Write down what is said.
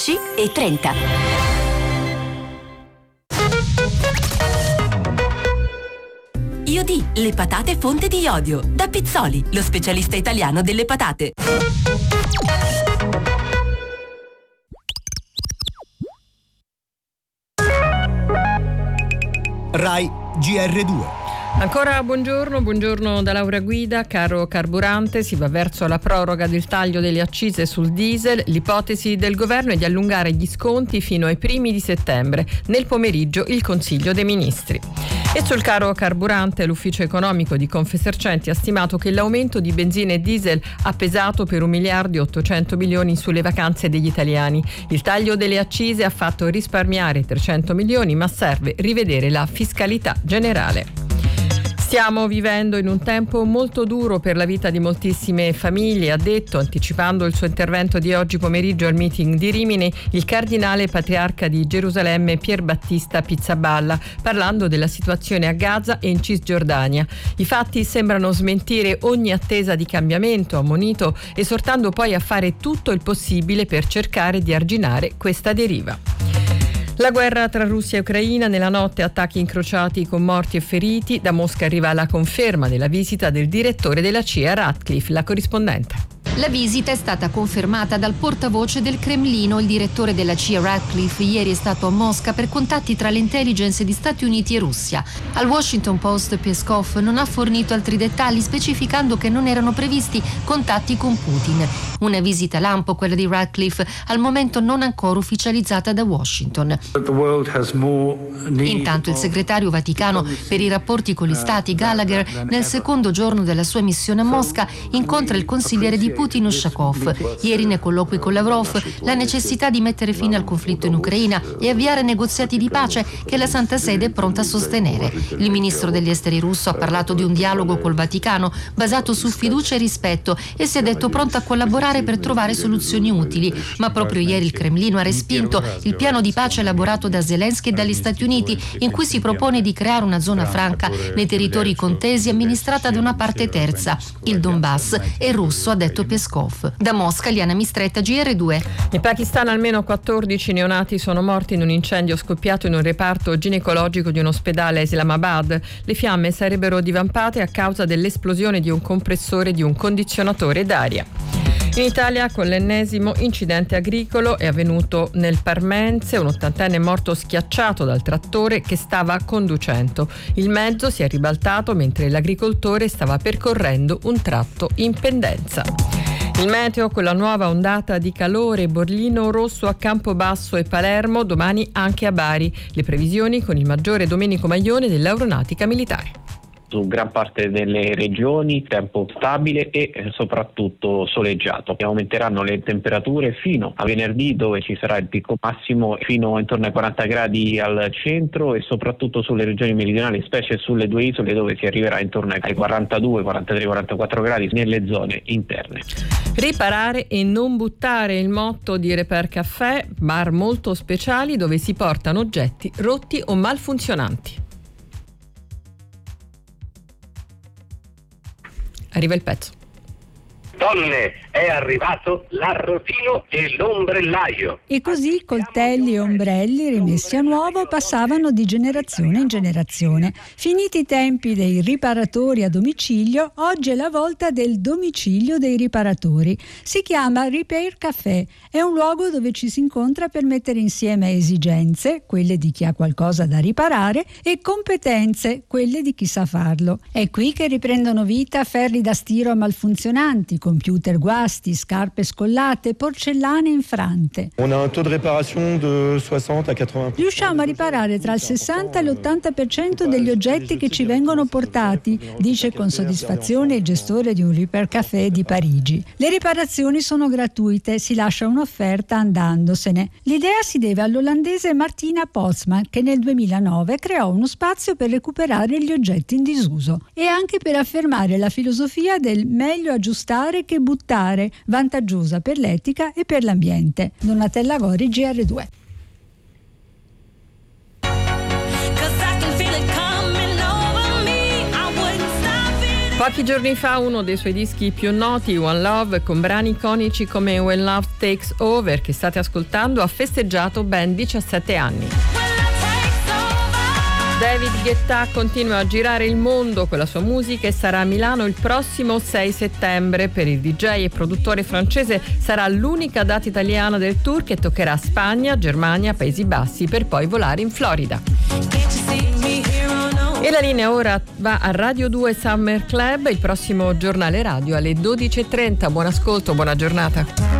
e 30. IOD, le patate fonte di iodio. Da Pizzoli, lo specialista italiano delle patate. Rai GR2. Ancora buongiorno da Laura Guida. Caro carburante, si va verso la proroga del taglio delle accise sul diesel. L'ipotesi del governo è di allungare gli sconti fino ai primi di settembre. Nel pomeriggio il Consiglio dei Ministri. E sul caro carburante l'ufficio economico di Confesercenti ha stimato che l'aumento di benzina e diesel ha pesato per 1 miliardi e 800 milioni sulle vacanze degli italiani. Il taglio delle accise ha fatto risparmiare 300 milioni, ma serve rivedere la fiscalità generale. Stiamo vivendo in un tempo molto duro per la vita di moltissime famiglie, ha detto, anticipando il suo intervento di oggi pomeriggio al meeting di Rimini, il cardinale patriarca di Gerusalemme Pier Battista Pizzaballa, parlando della situazione a Gaza e in Cisgiordania. I fatti sembrano smentire ogni attesa di cambiamento, ha ammonito, esortando poi a fare tutto il possibile per cercare di arginare questa deriva. La guerra tra Russia e Ucraina, nella notte attacchi incrociati con morti e feriti. Da Mosca arriva la conferma della visita del direttore della CIA Ratcliffe, la corrispondente. La visita è stata confermata dal portavoce del Cremlino. Il direttore della CIA Ratcliffe ieri è stato a Mosca per contatti tra le intelligence di Stati Uniti e Russia. Al Washington Post Peskov non ha fornito altri dettagli, specificando che non erano previsti contatti con Putin. Una visita lampo, quella di Ratcliffe, al momento non ancora ufficializzata da Washington. Intanto il segretario vaticano per i rapporti con gli stati Gallagher, nel secondo giorno della sua missione a Mosca, incontra il consigliere di Putin Ushakov. Ieri nei colloqui con Lavrov la necessità di mettere fine al conflitto in Ucraina e avviare negoziati di pace che la Santa Sede è pronta a sostenere. Il ministro degli esteri russo ha parlato di un dialogo col Vaticano basato su fiducia e rispetto e si è detto pronto a collaborare per trovare soluzioni utili, ma proprio ieri il Cremlino ha respinto il piano di pace elaborato da Zelensky e dagli Stati Uniti, in cui si propone di creare una zona franca nei territori contesi amministrata da una parte terza, il Donbass, e russo, ha detto Peskov. Da Mosca, Liana Mistretta, GR2. In Pakistan almeno 14 neonati sono morti in un incendio scoppiato in un reparto ginecologico di un ospedale a Islamabad. Le fiamme sarebbero divampate a causa dell'esplosione di un compressore di un condizionatore d'aria. In Italia, con l'ennesimo incidente agricolo, è avvenuto nel Parmense. Un ottantenne è morto schiacciato dal trattore che stava conducendo. Il mezzo si è ribaltato mentre l'agricoltore stava percorrendo un tratto in pendenza. Il meteo con la nuova ondata di calore, bollino rosso a Campobasso e Palermo, domani anche a Bari. Le previsioni con il maggiore Domenico Maglione dell'Aeronautica Militare. Su gran parte delle regioni tempo stabile e soprattutto soleggiato. Aumenteranno le temperature fino a venerdì, dove ci sarà il picco massimo fino intorno ai 40 gradi al centro, e soprattutto sulle regioni meridionali, specie sulle due isole, dove si arriverà intorno ai 42, 43, 44 gradi nelle zone interne. Riparare e non buttare, il motto di Repair Café, bar molto speciali dove si portano oggetti rotti o malfunzionanti. Arriva il pezzo. Donne, è arrivato l'arrotino e l'ombrellaio. E così coltelli e ombrelli rimessi a nuovo passavano di generazione in generazione. Finiti i tempi dei riparatori a domicilio, oggi è la volta del domicilio dei riparatori. Si chiama Repair Café. È un luogo dove ci si incontra per mettere insieme esigenze, quelle di chi ha qualcosa da riparare, e competenze, quelle di chi sa farlo. È qui che riprendono vita ferri da stiro malfunzionanti, computer guasti, scarpe scollate, porcellane infrante. On a un taux de réparation de 60 à 80%. Riusciamo a riparare tra il 60 e l'80% degli oggetti che ci vengono portati, dice con soddisfazione il gestore di un Repair Café di Parigi. Le riparazioni sono gratuite, si lascia un'offerta andandosene. L'idea si deve all'olandese Martina Posma, che nel 2009 creò uno spazio per recuperare gli oggetti in disuso e anche per affermare la filosofia del meglio aggiustare che buttare, vantaggiosa per l'etica e per l'ambiente. Donatella Gori, GR2. Pochi giorni fa uno dei suoi dischi più noti, One Love, con brani iconici come When Love Takes Over, che state ascoltando, ha festeggiato ben 17 anni. David Guetta continua a girare il mondo con la sua musica e sarà a Milano il prossimo 6 settembre. Per il DJ e produttore francese sarà l'unica data italiana del tour, che toccherà Spagna, Germania, Paesi Bassi, per poi volare in Florida. E la linea ora va a Radio 2 Summer Club, il prossimo giornale radio alle 12.30. Buon ascolto, buona giornata.